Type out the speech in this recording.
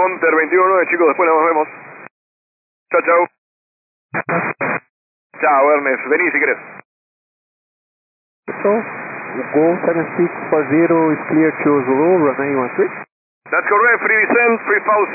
Hunter 21-9, chicos, después nos vemos. Chao, chao. Chao, Ernest. Vení si querés. So, Gol 7640 is clear to Zulu, runway 13. That's correct, free descent, free false.